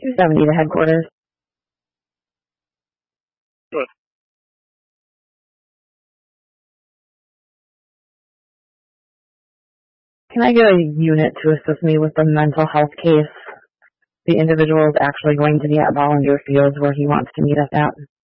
270 to headquarters. Good. Can I get a unit to assist me with the mental health case? The individual is actually going to be at Volunteer Fields where he wants to meet us at.